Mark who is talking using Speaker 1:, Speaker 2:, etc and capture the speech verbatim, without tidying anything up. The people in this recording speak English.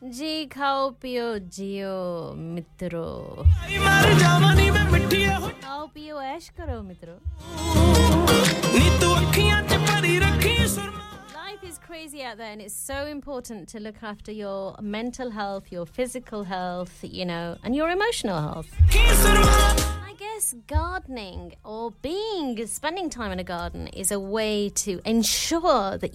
Speaker 1: जी खाओ पियो जियो मित्रों खाओ पियो ऐश करो मित्रों Life is crazy out there and it's so important to look after your mental health, your physical health, you know, and your emotional health. I guess gardening or being, spending time in a garden is a way to ensure that